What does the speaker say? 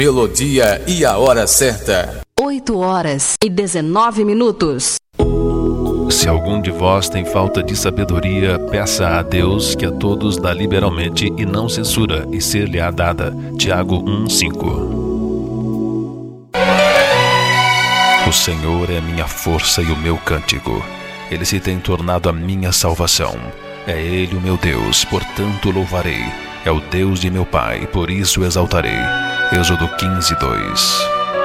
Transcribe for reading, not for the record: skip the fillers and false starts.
melodia e a hora certa. 8h19. Se algum de vós tem falta de sabedoria, peça a Deus, que a todos dá liberalmente e não censura, e ser-lhe-á dada. Tiago 1:5. O Senhor é a minha força e o meu cântico. Ele se tem tornado a minha salvação. É Ele o meu Deus, portanto louvarei. É o Deus de meu Pai, por isso o exaltarei. Êxodo 15:2.